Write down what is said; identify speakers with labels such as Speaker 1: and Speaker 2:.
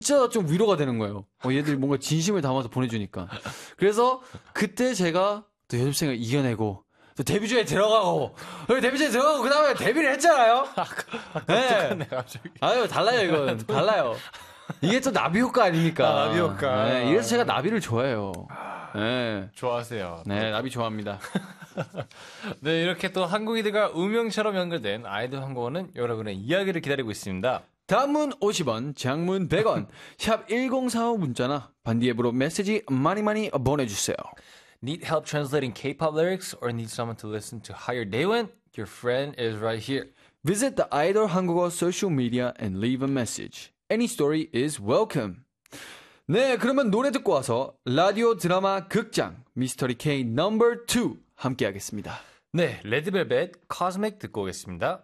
Speaker 1: 진짜 좀 위로가 되는 거예요. 얘들이 뭔가 진심을 담아서 보내주니까. 그래서 그때 제가 또 연습생을 이겨내고 또 데뷔조에 들어가고 그 다음에 데뷔를 했잖아요.
Speaker 2: 똑같네 갑자기.
Speaker 1: 아유 달라요 이건 달라요. 이게 또 나비 효과 아닙니까?
Speaker 2: 나비 효과.
Speaker 1: 네, 이래서 제가 나비를 좋아해요. 네.
Speaker 2: 좋아하세요.
Speaker 1: 네, 나비 좋아합니다.
Speaker 2: 네, 이렇게 또 한국이들과 운명처럼 연결된 아이돌 한국어는 여러분의 이야기를 기다리고 있습니다.
Speaker 1: 단문 50원, 장문 100원, 샵 1045 문자나 반디 앱으로 메시지 많이 보내주세요.
Speaker 2: Need help translating K-pop lyrics or need someone to listen to how your day went? Your friend is right here.
Speaker 1: Visit the 아이돌 한국어 social media and leave a message. Any story is welcome. 네, 그러면 노래 듣고 와서 라디오 드라마 극장 미스터리 K 넘버 2 함께 하겠습니다.
Speaker 2: 네, 레드벨벳 Cosmic 듣고 오겠습니다.